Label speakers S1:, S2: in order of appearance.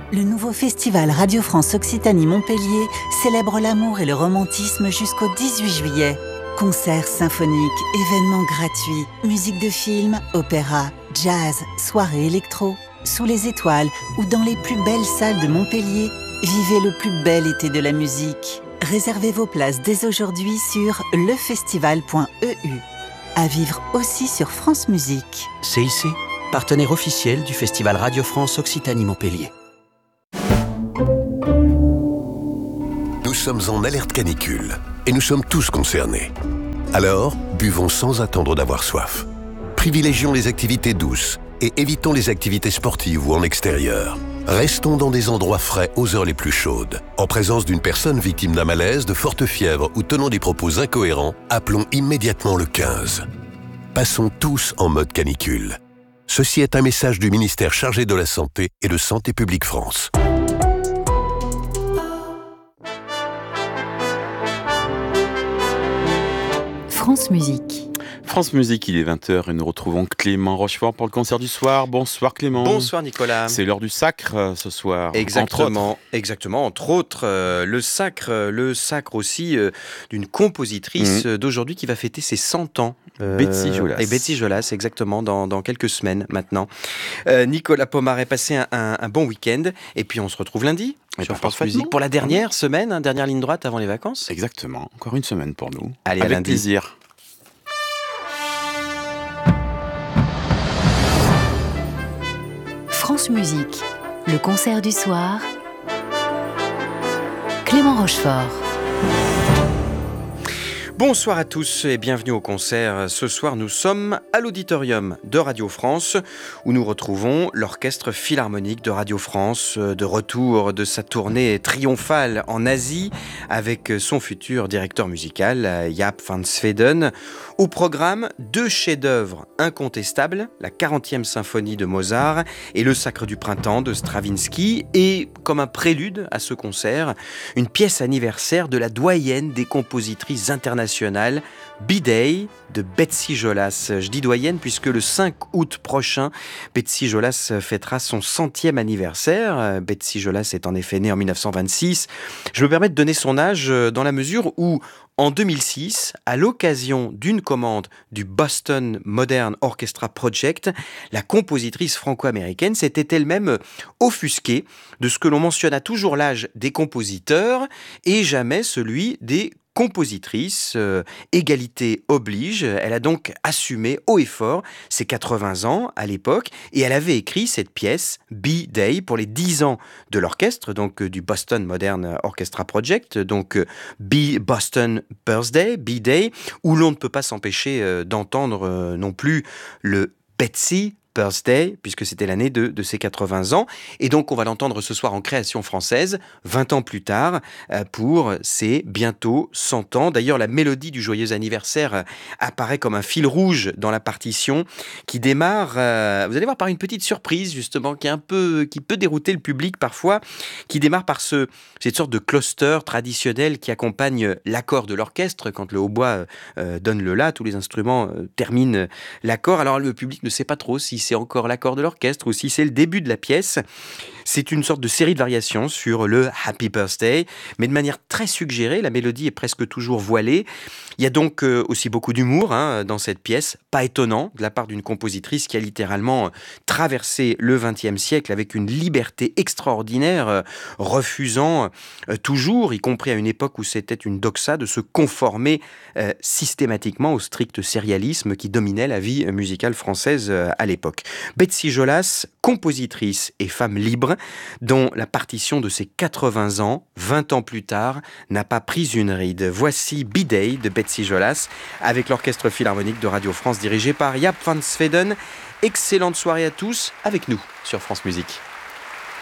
S1: Le nouveau festival Radio France Occitanie-Montpellier célèbre l'amour et le romantisme jusqu'au 18 juillet. Concerts symphoniques, événements gratuits, musique de film, opéra, jazz, soirées électro. Sous les étoiles ou dans les plus belles salles de Montpellier, vivez le plus bel été de la musique. Réservez vos places dès aujourd'hui sur lefestival.eu. À vivre aussi sur France Musique.
S2: CIC, partenaire officiel du festival Radio France Occitanie-Montpellier.
S3: Nous sommes en alerte canicule et nous sommes tous concernés. Alors, buvons sans attendre d'avoir soif. Privilégions les activités douces et évitons les activités sportives ou en extérieur. Restons dans des endroits frais aux heures les plus chaudes. En présence d'une personne victime d'un malaise, de forte fièvre ou tenant des propos incohérents, appelons immédiatement le 15. Passons tous en mode canicule. Ceci est un message du ministère chargé de la Santé et de Santé publique France.
S4: France Musique.
S5: France Musique, il est 20h et nous retrouvons Clément Rochefort pour le concert du soir. Bonsoir Clément.
S6: Bonsoir Nicolas.
S5: C'est l'heure du sacre ce soir.
S6: Exactement, entre autres le sacre aussi d'une compositrice d'aujourd'hui qui va fêter ses 100 ans.
S5: Betsy Jolas.
S6: Et Betsy Jolas, exactement, dans quelques semaines maintenant. Nicolas Pomaret, passez un bon week-end et puis on se retrouve lundi sur France Musique pour la dernière semaine, dernière ligne droite avant les vacances.
S5: Exactement, encore une semaine pour nous.
S6: Allez,
S5: avec
S6: à lundi.
S5: plaisir.
S4: France Musique, le concert du soir. Clément Rochefort.
S6: Bonsoir à tous et bienvenue au concert. Ce soir, nous sommes à l'auditorium de Radio France où nous retrouvons l'orchestre philharmonique de Radio France de retour de sa tournée triomphale en Asie avec son futur directeur musical, Jaap van Zweden. Au programme, 2 chefs-d'œuvre incontestables, la 40e symphonie de Mozart et le Sacre du printemps de Stravinsky. Et comme un prélude à ce concert, une pièce anniversaire de la doyenne des compositrices internationales, B-Day de Betsy Jolas. Je dis doyenne puisque le 5 août prochain, Betsy Jolas fêtera son 100e anniversaire. Betsy Jolas est en effet née en 1926. Je me permets de donner son âge dans la mesure où, en 2006, à l'occasion d'une commande du Boston Modern Orchestra Project, la compositrice franco-américaine s'était elle-même offusquée de ce que l'on mentionna toujours l'âge des compositeurs et jamais celui des compositrice, égalité oblige. Elle a donc assumé haut et fort ses 80 ans à l'époque et elle avait écrit cette pièce B-Day pour les 10 ans de l'orchestre, donc du Boston Modern Orchestra Project, donc Boston Birthday, B-Day, où l'on ne peut pas s'empêcher d'entendre non plus le Betsy Birthday, puisque c'était l'année de ses 80 ans. Et donc, on va l'entendre ce soir en création française, 20 ans plus tard, pour ses bientôt 100 ans. D'ailleurs, la mélodie du joyeux anniversaire apparaît comme un fil rouge dans la partition, qui démarre, vous allez voir, par une petite surprise, justement, qui peut dérouter le public parfois, qui démarre par cette sorte de cluster traditionnel qui accompagne l'accord de l'orchestre. Quand le hautbois donne le la, tous les instruments terminent l'accord. Alors, le public ne sait pas trop si c'est encore l'accord de l'orchestre ou si c'est le début de la pièce. C'est une sorte de série de variations sur le Happy Birthday, mais de manière très suggérée. La mélodie est presque toujours voilée. Il y a donc aussi beaucoup d'humour dans cette pièce, pas étonnant de la part d'une compositrice qui a littéralement traversé le XXe siècle avec une liberté extraordinaire, refusant toujours, y compris à une époque où c'était une doxa, de se conformer systématiquement au strict sérialisme qui dominait la vie musicale française à l'époque. Betsy Jolas, compositrice et femme libre, dont la partition de ses 80 ans, 20 ans plus tard, n'a pas pris une ride. Voici B-Day de Betsy Jolas, avec l'orchestre philharmonique de Radio France dirigé par Jaap van Zweden. Excellente soirée à tous avec nous sur France Musique.